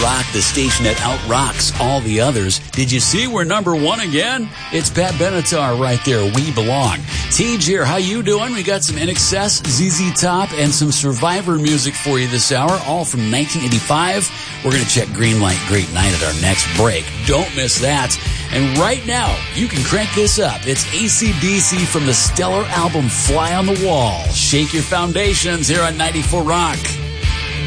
rock the station that outrocks all the others. Did you see we're number one again? It's Pat Benatar right there. We belong. TJ, how you doing? We got some INXS, ZZ Top, and some Survivor music for you this hour, all from 1985. We're going to check Greenlight Great Night at our next break. Don't miss that. And right now, you can crank this up. It's AC/DC from the stellar album Fly on the Wall. Shake your foundations here on 94 Rock.